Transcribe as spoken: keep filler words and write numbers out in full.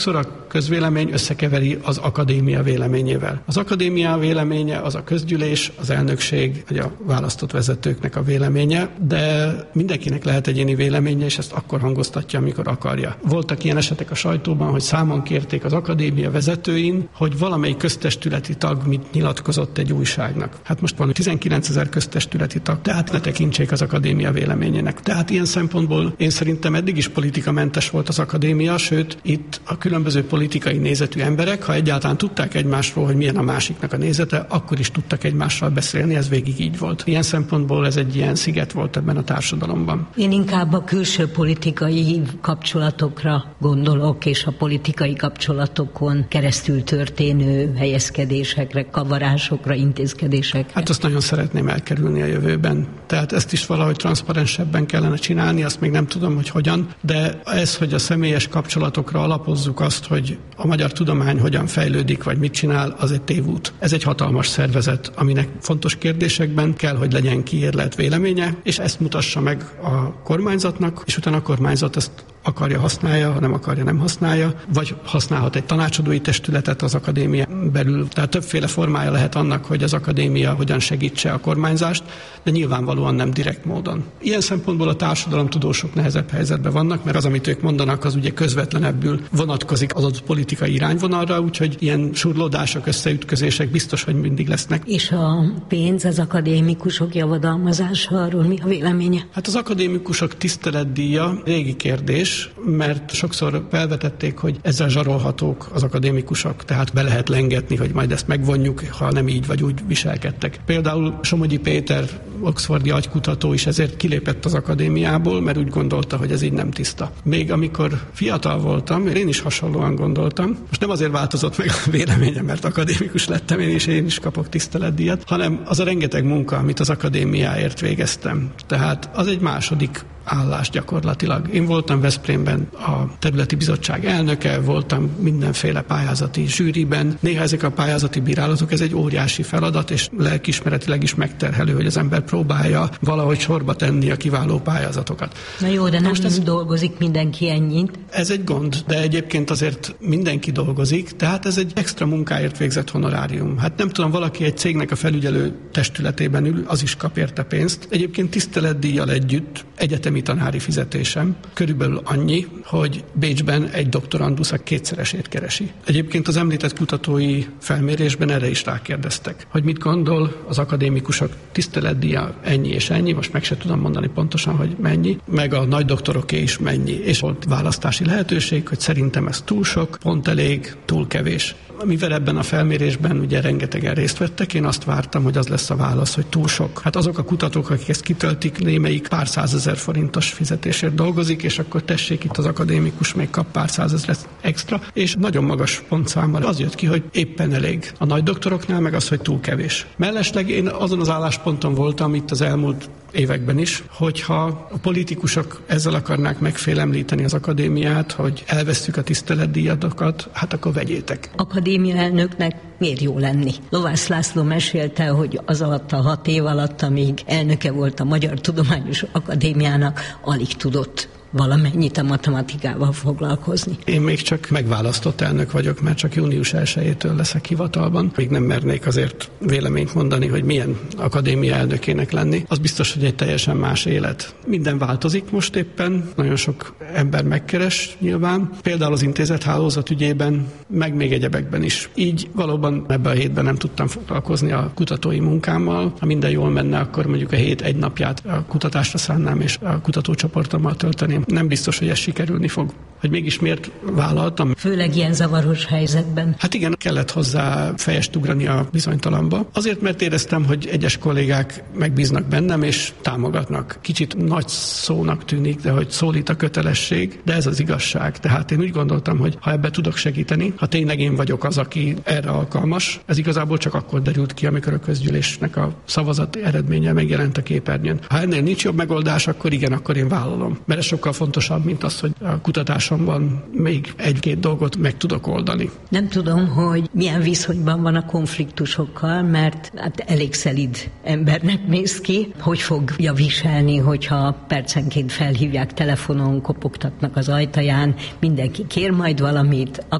Sokszor a közvélemény összekeveri az akadémia véleményével. Az akadémia véleménye az a közgyűlés, az elnökség, vagy a választott vezetőknek a véleménye, de mindenkinek lehet egyéni véleménye, és ezt akkor hangoztatja, amikor akarja. Voltak ilyen esetek a sajtóban, hogy számon kérték az akadémia vezetőin, hogy valamelyik köztestületi tag mit nyilatkozott egy újságnak. Hát most van tizenkilencezer köztestületi tag, tehát ne tekintsék az akadémia véleményének. Tehát ilyen szempontból én szerintem eddig is politikamentes volt az akadémia, sőt, itt a különböző politikai nézetű emberek, ha egyáltalán tudták egymásról, hogy milyen a másiknak a nézete, akkor is tudtak egymással beszélni, ez végig így volt. Ilyen szempontból ez egy ilyen sziget volt ebben a társadalomban. Én inkább a külső politikai kapcsolatokra gondolok, és a politikai kapcsolatokon keresztül történő helyezkedésekre, kavarásokra, intézkedésekre. Hát azt nagyon szeretném elkerülni a jövőben. Tehát ezt is valahogy transzparensebben kellene csinálni, azt még nem tudom, hogy hogyan, de ez, hogy a személyes kapcsolatokra alapozzuk azt, hogy a magyar tudomány hogyan fejlődik, vagy mit csinál, az egy tévút. Ez egy hatalmas szervezet, aminek fontos kérdésekben kell, hogy legyen kiérlelt véleménye, és ezt mutassa meg a kormányzatnak, és utána a kormányzat ezt akarja, használja, ha nem akarja, nem használja, vagy használhat egy tanácsadói testületet az akadémia belül. Tehát többféle formája lehet annak, hogy az akadémia hogyan segítse a kormányzást, de nyilvánvalóan nem direkt módon. Ilyen szempontból a társadalomtudósok nehezebb helyzetben vannak, mert az, amit ők mondanak, az ugye közvetlenebbül vonatkozik az adott politikai irányvonalra, úgyhogy ilyen surlódások, összeütközések biztos, hogy mindig lesznek. És a pénz, az akadémikusok javadalmazása, arról mi a véleménye? Hát az akadémikusok tiszteletdíja régi kérdés, mert sokszor felvetették, hogy ezzel zsarolhatók az akadémikusok, tehát be lehet lengetni, hogy majd ezt megvonjuk, ha nem így vagy úgy viselkedtek. Például Somogyi Péter, oxfordi agykutató is ezért kilépett az akadémiából, mert úgy gondolta, hogy ez így nem tiszta. Még amikor fiatal voltam, én is hasonlóan gondoltam, most nem azért változott meg a véleményem, mert akadémikus lettem én, és én is kapok tiszteletdíjat, hanem az a rengeteg munka, amit az akadémiáért végeztem. Tehát az egy második állás gyakorlatilag. Én voltam Veszprémben a területi bizottság elnöke, voltam mindenféle pályázati zsűriben. Néha ezek a pályázati bírálatok, ez egy óriási feladat, és lelkiismeretileg is megterhelő, hogy az ember próbálja valahogy sorba tenni a kiváló pályázatokat. Na jó, de nem most ez, dolgozik mindenki ennyit. Ez egy gond, de egyébként azért mindenki dolgozik, tehát ez egy extra munkáért végzett honorárium. Hát nem tudom, valaki egy cégnek a felügyelő testületében ül, az is kap érte pénzt. Egyébként tiszteletdíjjal együtt egyetemi tanári fizetésem körülbelül annyi, hogy Bécsben egy doktorandusz a kétszeresét keresi. Egyébként az említett kutatói felmérésben erre is rákérdeztek, hogy mit gondol az akadémikusok tiszteletdíja ennyi és ennyi, most meg se tudom mondani pontosan, hogy mennyi, meg a nagy doktoroké is mennyi. És volt választási lehetőség, hogy szerintem ez túl sok, pont elég, túl kevés. Mivel ebben a felmérésben ugye rengetegen részt vettek, én azt vártam, hogy az lesz a válasz, hogy túl sok. Hát azok a kutatók, akik ezt kitöltik, némelyik pár százezer forintos fizetésért dolgozik, és akkor tessék, itt az akadémikus még kap pár százezer extra, és nagyon magas pontszámmal az jött ki, hogy éppen elég. A nagy doktoroknál meg az, hogy túl kevés. Mellesleg én azon az állásponton voltam itt az elmúlt években is, hogyha a politikusok ezzel akarnák megfélemlíteni az akadémiát, hogy elvesztjük a tiszteletdíjatokat, hát akkor vegyétek. Akadémia elnöknek miért jó lenni? Lovász László mesélte, hogy az alatt a hat év alatt, amíg elnöke volt a Magyar Tudományos Akadémiának, alig tudott valamennyit a matematikával foglalkozni. Én még csak megválasztott elnök vagyok, mert csak június elsejétől leszek hivatalban. Még nem mernék azért véleményt mondani, hogy milyen akadémia elnökének lenni. Az biztos, hogy egy teljesen más élet. Minden változik most éppen, nagyon sok ember megkeres nyilván. Például az intézet hálózat ügyében, meg még egyebekben is. Így valóban ebben a hétben nem tudtam foglalkozni a kutatói munkámmal. Ha minden jól menne, akkor mondjuk a hét egy napját a kutatásra szánnám, és a kutatócsoportommal tölteném. Nem biztos, hogy ez sikerülni fog. Hogy mégis miért vállaltam. Főleg ilyen zavaros helyzetben. Hát igen, kellett hozzá fejest ugrani a bizonytalanba. Azért, mert éreztem, hogy egyes kollégák megbíznak bennem, és támogatnak. Kicsit nagy szónak tűnik, de hogy szólít a kötelesség, de ez az igazság. Tehát én úgy gondoltam, hogy ha ebbe tudok segíteni, ha tényleg én vagyok az, aki erre alkalmas, ez igazából csak akkor derült ki, amikor a közgyűlésnek a szavazat eredménye megjelent a képernyőn. Ha ennél nincs jobb megoldás, akkor igen, akkor én vállalom. Mert ez sokkal sokkal fontosabb, mint az, hogy a kutatásomban még egy-két dolgot meg tudok oldani. Nem tudom, hogy milyen viszonyban van a konfliktusokkal, mert hát elég szelíd embernek néz ki. Hogy fogja viselni, hogyha percenként felhívják telefonon, kopogtatnak az ajtaján, mindenki kér majd valamit,